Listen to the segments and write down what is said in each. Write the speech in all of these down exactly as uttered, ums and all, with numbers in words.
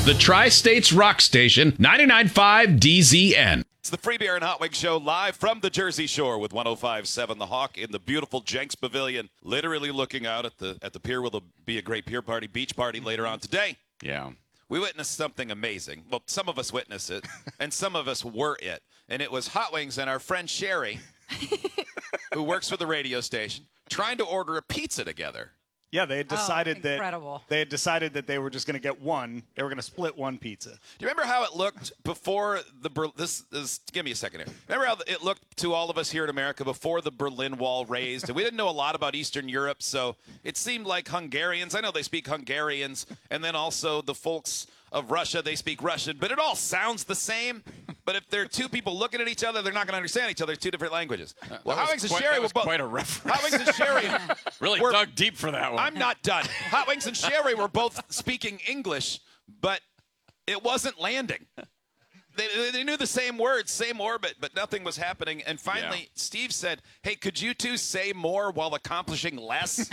The Tri-States Rock Station, ninety-nine point five D Z N. It's the Free Beer and Hot Wings Show live from the Jersey Shore with one oh five point seven The Hawk in the beautiful Jenks Pavilion, literally looking out at the at the pier where there'll be a great beer party, beach party later on today. Yeah. We witnessed something amazing. Well, some of us witnessed it, and some of us were it. And it was Hot Wings and our friend Sherry, who works for the radio station, trying to order a pizza together. Yeah, they had decided oh, that incredible. they had decided that they were just going to get one. They were going to split one pizza. Do you remember how it looked before the Ber- this is give me a second here. Remember how it looked to all of us here in America before the Berlin Wall raised? And we didn't know a lot about Eastern Europe, so it seemed like Hungarians. I know they speak Hungarians, and then also the folks of Russia, they speak Russian, but it all sounds the same. But if there are two people looking at each other, they're not going to understand each other. It's two different languages. Well, Hot Wings and quite, Sherry that were was both quite a reference. Hot Wings and Sherry Really were, dug deep for that one. I'm not done. Hot Wings and Sherry were both speaking English, but it wasn't landing. They, they knew the same words, same orbit, but nothing was happening. And finally, Yeah. Steve said, hey, could you two say more while accomplishing less?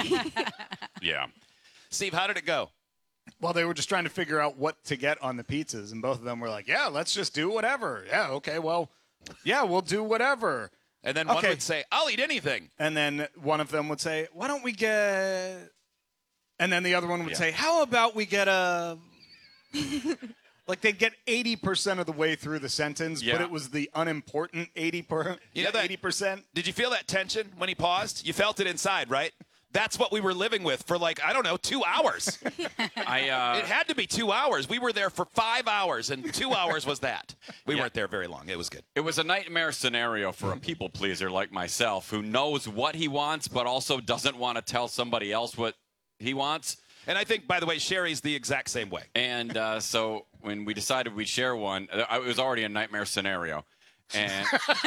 Yeah. Steve, how did it go? Well, they were just trying to figure out what to get on the pizzas, and both of them were like, yeah, let's just do whatever. Yeah, okay, well, yeah, we'll do whatever. And then one Okay. would say, I'll eat anything. And then one of them would say, why don't we get... And then the other one would Yeah. say, how about we get a... Like they'd get eighty percent of the way through the sentence, but Yeah. it was the unimportant eighty per, You know that- eighty percent. Did you feel that tension when he paused? You felt it inside, right? That's what we were living with for like, I don't know, two hours. I uh, It had to be two hours. We were there for five hours, and two hours was that. We Yeah. weren't there very long. It was good. It was a nightmare scenario for a people pleaser like myself who knows what he wants but also doesn't want to tell somebody else what he wants. And I think, by the way, Sherry's the exact same way. And uh, so when we decided we'd share one, uh, it was already a nightmare scenario. And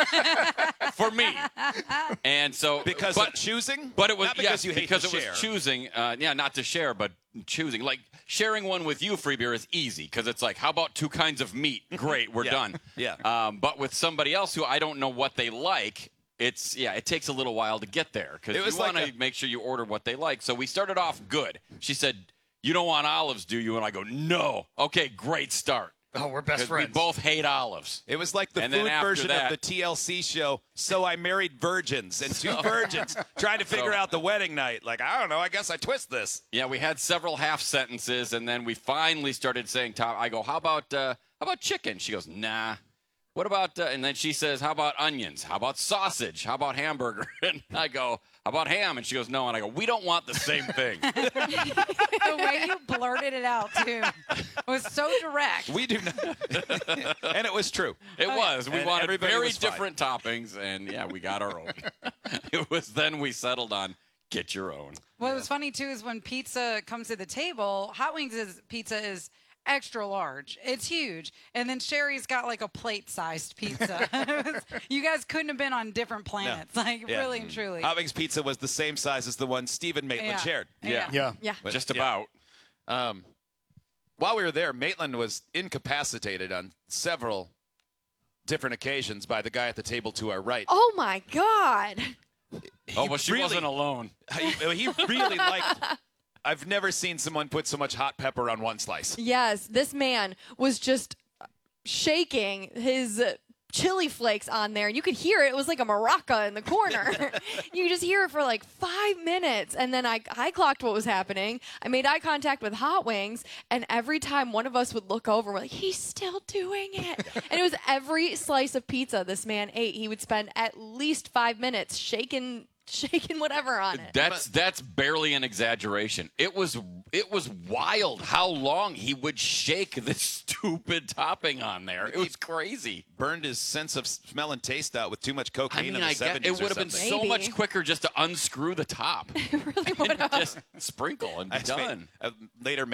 for me. And so Because but, of choosing? But it was Not because yes, you hate because to it share. was choosing. Uh, yeah, not to share, but choosing. Like sharing one with you, Free Beer, is easy because it's like, how about two kinds of meat? Great, we're Yeah. done. Yeah. Um, but with somebody else who I don't know what they like, it's yeah, it takes a little while to get there because It you was like want to a- make sure you order what they like. So we started off good. She said, "You don't want olives, do you?" And I go, "No." Okay, great start. Oh, we're best 'Cause friends. we both hate olives. It was like the And then food after version that- of the T L C show, So I Married Virgins, and two virgins trying to figure So- out the wedding night. Like, I don't know, I guess I twist this. Yeah, we had several half sentences, and then we finally started saying, "Top." I go, "How about uh, how about chicken?" She goes, "Nah." What about? Uh, and then she says, "How about onions? How about sausage? How about hamburger?" And I go, "How about ham?" And she goes, "No." And I go, "We don't want the same thing." The way you blurted it out, too, was so direct. We do not. And it was true. It was. We And wanted everybody very was fine. different toppings, and yeah, we got our own. It was then we settled on get your own. What was funny, too, is when pizza comes to the table, Hot Wings' is, pizza is extra large. It's huge. And then Sherry's got like a plate-sized pizza. It was- you guys couldn't have been on different planets. Like, Yeah. really and truly. Hot Wings Pizza was the same size as the one Stephen Maitland Yeah. shared. Yeah. Yeah. Yeah. But- Just yeah. about. Um, while we were there, Maitland was incapacitated on several different occasions by the guy at the table to our right. Oh my God. Oh, well, she really- wasn't alone. He, he really liked. I've never seen someone put so much hot pepper on one slice. Yes, this man was just shaking his uh, chili flakes on there. You could hear it. It was like a maraca in the corner. You just hear it for like five minutes. And then I, I clocked what was happening. I made eye contact with Hot Wings. And every time one of us would look over, we're like, he's still doing it. And it was every slice of pizza this man ate. He would spend at least five minutes shaking shaking whatever on it. That's that's barely an exaggeration. It was it was wild how long he would shake this stupid topping on there. It was crazy. Burned his sense of smell and taste out with too much cocaine I mean, in the I get seventies it would have been something. so Maybe. much quicker just to unscrew the top It really would and have. just sprinkle and be I mean, done. uh, later